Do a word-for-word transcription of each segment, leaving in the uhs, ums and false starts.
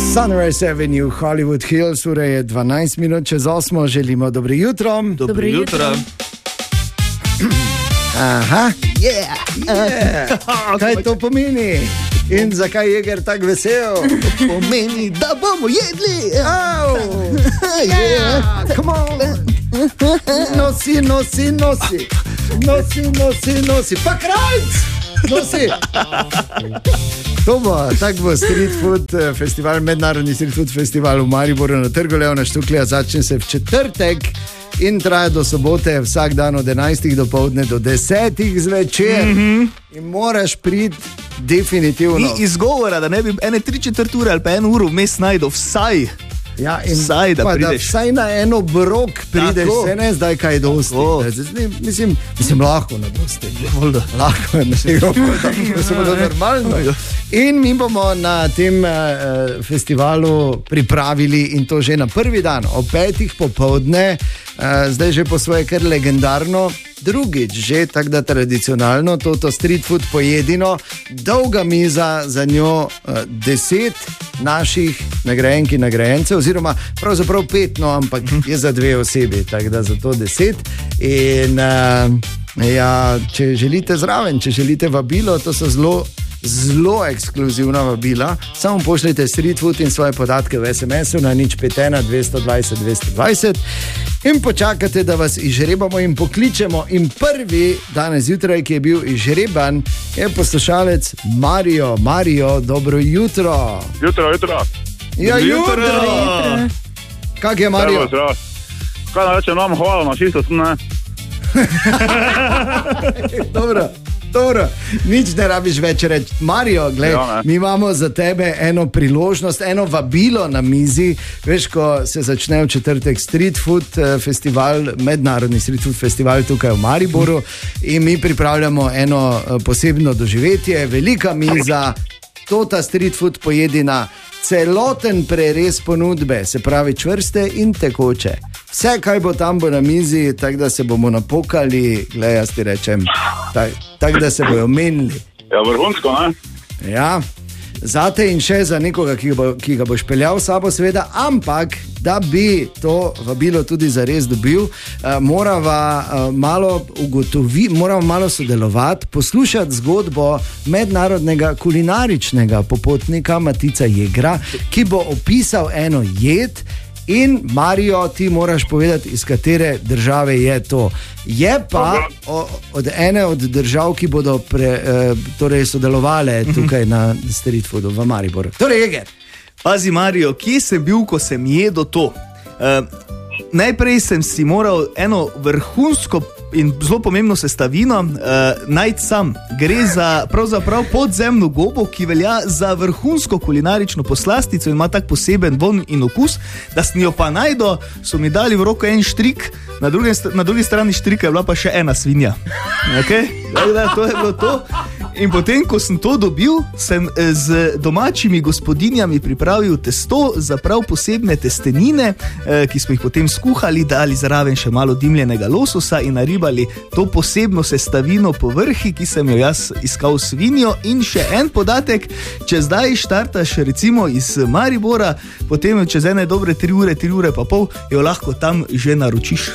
Sunrise Avenue, Hollywood Hills, ura je dvanajst minut čez osmo, želimo dobro jutro. Dobro jutro. Aha, yeah, yeah. Kaj to pomeni? In zakaj je Jeger tak vesel? Pomeni, da bomo jedli. Oh, yeah, come on. Nosi, nosi, nosi. Nosi, nosi, nosi. Pa krajc! Nosi. To bo, tak bo Street Food Festival, mednarodni Street Food Festival v Mariboru na Trgu Leona Štuklja. Začne se v četrtek in traja do sobote, vsak dan od enajstih do povdne do desetih zvečer. Mm-hmm. In moraš priti definitivno. Ni izgovora, da ne bi ene tri četrt ure ali pa eno uro vmes najdo vsaj. Ja, in vsaj, da pa, prideš. Da vsaj na eno brok prideš, tako. Se ne zdaj kaj dosti. Mislim, mislim, lahko na dosti. Lahko na dosti. Normalno. In mi bomo na tem uh, festivalu pripravili, in to že na prvi dan, ob petih popovdne, uh, zdaj že po svoje kar legendarno, drugič že tako da tradicionalno, toto street food pojedino, dolga miza, za njo uh, deset naših nagrajenk in nagrajencev, oziroma pravzaprav pet, no, ampak je za dve osebi, tako da za to deset. In uh, ja, če želite zraven, če želite vabilo, to so zelo zelo ekskluzivna vabila, samo pošljite Street Food in svoje podatke v es em esu na nič pet ena dvesto dvajset dvesto dvajset in počakate, da vas izžrebamo in pokličemo. In prvi danes zjutraj, ki je bil izžreban, je poslušalec Mario. Mario, dobro jutro. Jutro, jutro. Ja, jutro. jutro. Kak je Mario? Zdravo, kaj da rečem vam, hvala na čisto, ne? Dobro. Dobro, nič ne rabiš več reči. Mario, gled, ja, mi imamo za tebe eno priložnost, eno vabilo na mizi. Veš, ko se začne v četrtek Street Food Festival, mednarodni Street Food Festival tukaj v Mariboru, in mi pripravljamo eno posebno doživetje, velika miza, tota Street Food pojedina, celoten prerez ponudbe, se pravi čvrste in tekoče. Vse, kaj bo tam, bo na mizi, tako da se bomo napokali, glej, jaz ti rečem, tako tak, da se bojo menili. Ja, vrhunsko, ne? Ja, zate in še za nekoga, ki ga, bo, ki ga boš peljal s sabo, seveda, ampak da bi to vabilo tudi zares dobil, uh, morava uh, malo ugotoviti, morava malo sodelovati, poslušati zgodbo mednarodnega kulinaričnega popotnika Matica Jegra, ki bo opisal eno jed. In Mario, ti moraš povedati, iz katere države je to. Je pa o, od ene od držav, ki bodo pre, eh, torej sodelovale tukaj na Street Foodu v Mariboru. Torej, Jeger. Pazi, Mario, kje sem bil, ko sem jedel to? Uh, najprej sem si moral eno vrhunsko in zelo pomembno sestavino uh, najti sam. Gre za pravzaprav podzemno gobo, ki velja za vrhunsko kulinarično poslastico in ima tak poseben von in okus, da sem jo pa najdo, so mi dali v roko en štrik, na, druge, na drugi strani štrika je bila pa še ena svinja. Okay? Da, to je bilo to. In potem, ko sem to dobil, sem z domačimi gospodinjami pripravil testo za prav posebne testenine, ki smo jih potem skuhali, dali zraven še malo dimljenega lososa in naribali to posebno sestavino po vrhi, ki sem jo jaz iskal svinjo. In še en podatek, če zdaj štartaš recimo iz Maribora, potem čez ene dobre tri ure, tri ure pa pol, jo lahko tam že naročiš.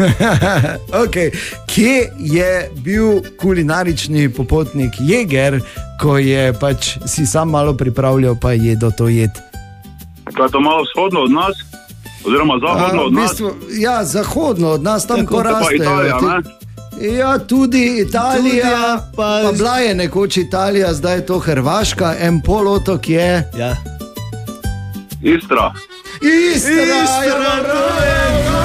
Ok, kje je bil kulinarični popotnik Jeger, ko je pač si sam malo pripravljal, pa je do to jed? Kaj je to malo vzhodno od nas? Oziroma zahodno od nas? Bistvu, ja, zahodno od nas, tam ko raste. Italija, ne? Ja, tudi Italija, tudi, pa, pa bila je nekoč Italija, zdaj je to Hrvaška, en polotok je... Ja. Istra. Istra! Istra!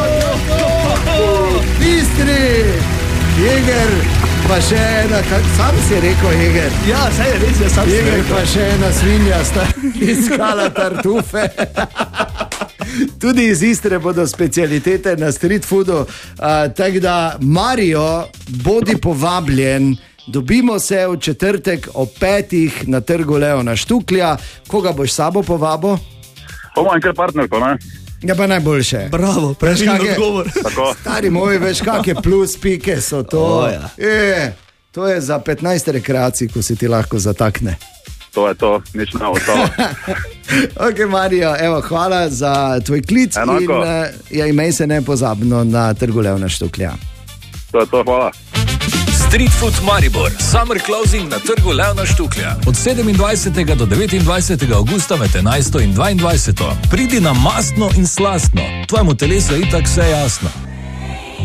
Istri! Jeger, pa še ena, sam si rekel Jeger. Ja, saj je res, ja, sam si rekel. Jeger, pa še ena svinja sta iskala tartufe. Tudi iz Istre bodo specialitete na street foodu. Uh, tako da, Mario, bodi povabljen. Dobimo se v četrtek ob petih na Trgu Leona Štuklja. Koga boš sabo povabo? Bomo en kar partnerko, ne? Ja, pa najboljše. Bravo, pravilno odgovor. Stari moj, veš, kakšne plus pike so to. O, ja. e, to je za petnajst rekreacij, ko se ti lahko zatakne. To je to, nič ne ostalo. Ok, Marijo, evo, hvala za tvoj klic. Enako. In uh, ja, imej se nepozabno na Trgu Levna Štuklja. To je to, hvala. Street Food Maribor, Summer Closing na Trgu Levna Štuklja. Od sedemindvajsetega do devetindvajsetega avgusta med enajsto in dvaindvajseto. Pridi na mastno in slastno, tvojemu telesu je itak vse jasno.